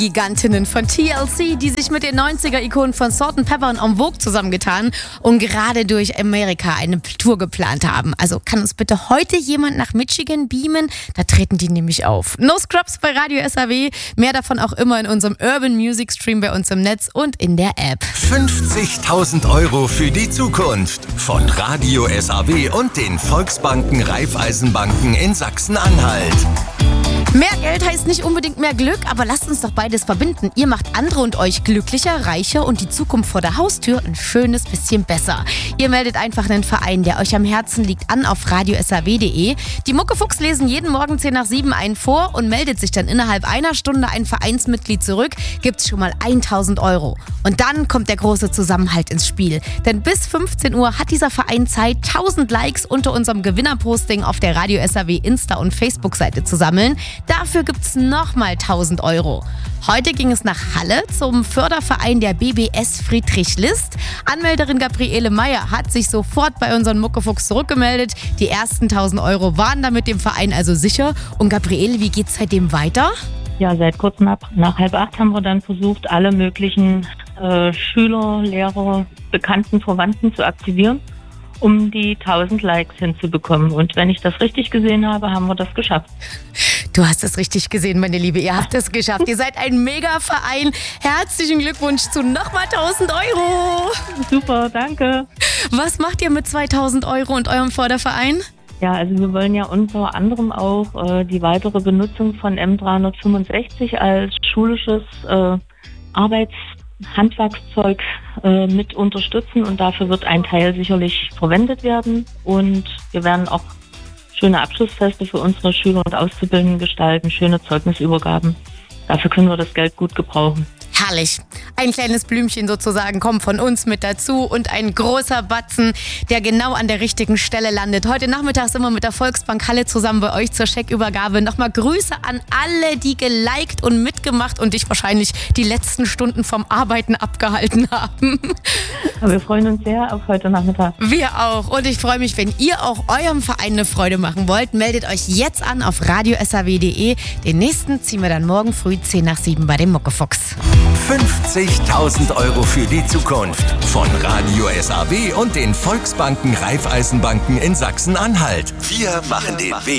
Gigantinnen von TLC, die sich mit den 90er-Ikonen von Salt & Pepper und En Vogue zusammengetan und gerade durch Amerika eine Tour geplant haben. Also kann uns bitte heute jemand nach Michigan beamen? Da treten die nämlich auf. No Scrubs bei Radio SAW. Mehr davon auch immer in unserem Urban Music Stream bei uns im Netz und in der App. 50.000 € für die Zukunft von Radio SAW und den Volksbanken Raiffeisenbanken in Sachsen-Anhalt. Mehr Geld heißt nicht unbedingt mehr Glück, aber lasst uns doch beides verbinden. Ihr macht andere und euch glücklicher, reicher und die Zukunft vor der Haustür ein schönes bisschen besser. Ihr meldet einfach einen Verein, der euch am Herzen liegt, an auf radiosaw.de. Die Muckefuchs lesen jeden Morgen 10 nach 7 einen vor und meldet sich dann innerhalb einer Stunde ein Vereinsmitglied zurück, gibt's schon mal 1.000 €. Und dann kommt der große Zusammenhalt ins Spiel. Denn bis 15 Uhr hat dieser Verein Zeit, 1000 Likes unter unserem Gewinnerposting auf der Radio SAW Insta- und Facebook-Seite zu sammeln. Dafür gibt's nochmal 1.000 €. Heute ging es nach Halle zum Förderverein der BBS Friedrich List. Anmelderin Gabriele Meyer hat sich sofort bei unseren Muckefuchs zurückgemeldet. Die ersten 1.000 € waren da mit dem Verein also sicher. Und Gabriele, wie geht's seitdem weiter? Ja, seit kurz nach 7:30 haben wir dann versucht, alle möglichen Schüler, Lehrer, Bekannten, Verwandten zu aktivieren, um die 1.000 Likes hinzubekommen. Und wenn ich das richtig gesehen habe, haben wir das geschafft. Du hast es richtig gesehen, meine Liebe. Ihr habt es geschafft. Ihr seid ein Mega-Verein. Herzlichen Glückwunsch zu nochmal 1.000 €. Super, danke. Was macht ihr mit 2.000 € und eurem Förderverein? Ja, also wir wollen ja unter anderem auch die weitere Benutzung von M365 als schulisches Handwerkszeug mit unterstützen und dafür wird ein Teil sicherlich verwendet werden und wir werden auch schöne Abschlussfeste für unsere Schüler und Auszubildenden gestalten, schöne Zeugnisübergaben. Dafür können wir das Geld gut gebrauchen. Herrlich. Ein kleines Blümchen sozusagen kommt von uns mit dazu und ein großer Batzen, der genau an der richtigen Stelle landet. Heute Nachmittag sind wir mit der Volksbank Halle zusammen bei euch zur Scheckübergabe. Nochmal Grüße an alle, die geliked und mitgemacht und dich wahrscheinlich die letzten Stunden vom Arbeiten abgehalten haben. Aber wir freuen uns sehr auf heute Nachmittag. Wir auch. Und ich freue mich, wenn ihr auch eurem Verein eine Freude machen wollt. Meldet euch jetzt an auf radiosaw.de. Den nächsten ziehen wir dann morgen früh 10 nach 7 bei dem Muckefuchs. 50.000 € für die Zukunft von Radio SAW und den Volksbanken Raiffeisenbanken in Sachsen-Anhalt. Wir machen den Weg.